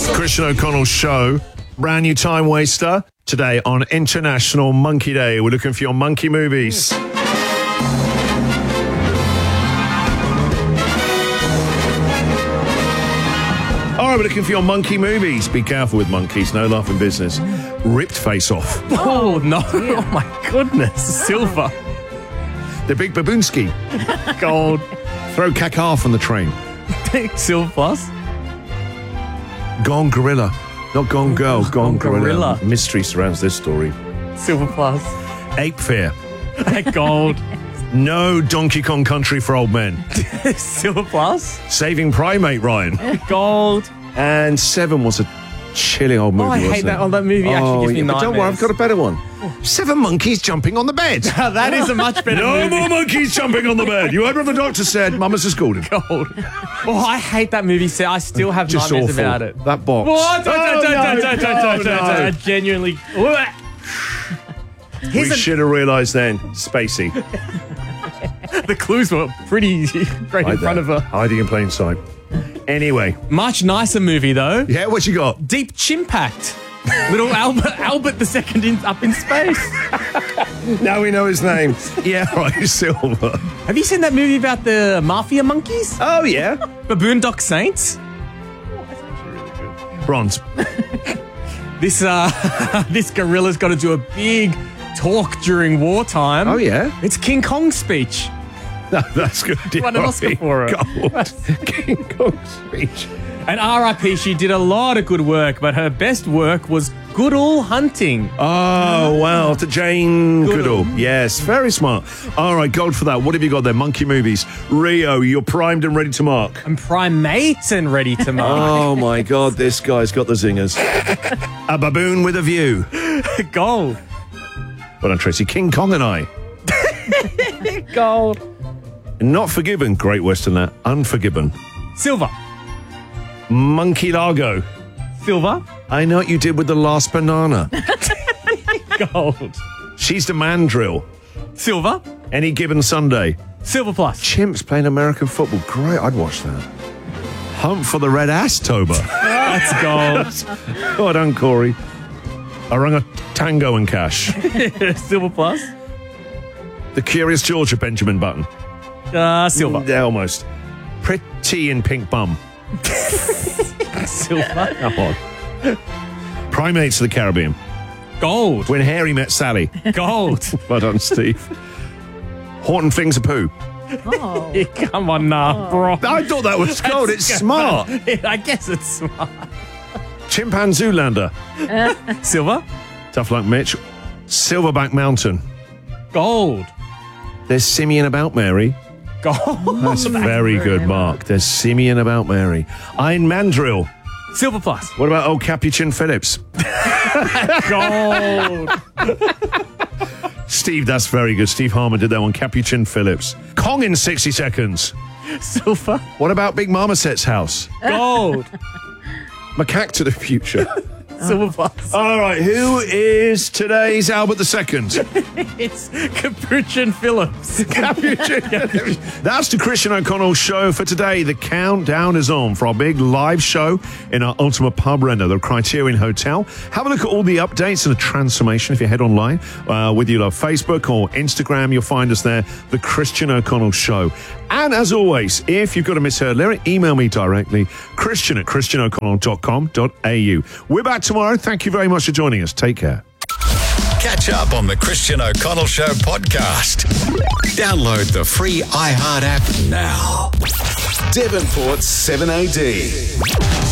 Christian O'Connell Show. Brand new time waster. Today on International Monkey Day. We're looking for your monkey movies. All right, we're looking for your monkey movies. Be careful with monkeys. No laughing business. Ripped Face Off. Oh, no. Oh, my goodness. Silver. The Big Baboonski. Gold. Throw caca from the train. Silver plus. Gone Gorilla. Not Gone Girl, Gone Gorilla. Gorilla. Mystery surrounds this story. Silver plus. Ape Fear. Gold. No Donkey Kong Country for Old Men. Silver plus. Saving Primate, Ryan. Gold. And Seven was a chilling old movie, Oh, I hate wasn't that. it? Oh, that movie actually gives me but nightmares. don't worry, I've got a better one. 7 monkeys jumping on the bed. That is a much better No movie. more monkeys jumping on the bed. You heard what the doctor said. Mama's just called him. Gold. Oh, I hate that movie. So I still have Just nightmares awful. about it. That box. What? Don't. I no. genuinely. We should have realised then. Spacey. The clues were pretty great in front of her. Hiding in plain sight. Anyway. Much nicer movie though. Yeah, what you got? Deep Chimpact. Little Albert II up in space. Now we know his name. Yeah, right, Silver. Have you seen that movie about the mafia monkeys? Oh, yeah. Baboon Dock Saints? Bronze. This gorilla's got to do a big talk during wartime. Oh, yeah? It's King Kong's speech. No, that's good. Won an Oscar for it. Gold. King Kong's speech. And R.I.P. she did a lot of good work, but her best work was Goodall Hunting. Oh, wow. To Jane Goodall. Yes, very smart. All right, gold for that. What have you got there? Monkey movies. Rio, you're primed and ready to mark. And Primates and ready to mark. Oh, my God. This guy's got the zingers. A baboon with a view. Gold. Well done, Tracy. King Kong and I. Gold. Not Forgiven. Great Western there. Unforgiven. Silver. Monkey Largo. Silver. I Know What You Did with the Last Banana. Gold. She's the Mandrill. Silver. Any Given Sunday. Silver plus. Chimps playing American football. Great, I'd watch that. Hump for the Red Ass Tober. That's gold. Well done, Corey. Tango and Cash. Silver plus. The Curious George of Benjamin Button. Silver. Yeah, almost. Pretty in Pink Bum. Silver. Come on. Primates of the Caribbean. Gold. When Harry Met Sally. Gold. Well done, Steve. Horton Things a Poo. Oh. Come on now, bro. I thought that was gold. It's smart. I guess it's smart. Chimpanzoolander. Silver. Tough luck, Mitch. Silverback Mountain. Gold. There's Simeon About Mary. Gold. That's very good, Mark. There's Simeon About Mary. Iron Mandrill. Silver plus. What about old Capuchin Phillips? Gold. Steve, that's very good. Steve Harmon did that one. Capuchin Phillips. Kong in 60 seconds. Silver. What about Big Marmoset's house? Gold. Macaque to the Future. Silver plus. All right, who is today's Albert II? It's Capuchin Phillips. Capuchin. That's the Christian O'Connell Show for today. The countdown is on for our big live show in our Ultimate Pub Render, the Criterion Hotel. Have a look at all the updates and the transformation if you head online, whether you love Facebook or Instagram, you'll find us there, the Christian O'Connell Show. And as always, if you've got a misheard lyric, email me directly, christian@christianoconnell.com.au. We're back tomorrow. Thank you very much for joining us. Take care. Catch up on the Christian O'Connell Show podcast. Download the free iHeart app now. Devonport's 7AD.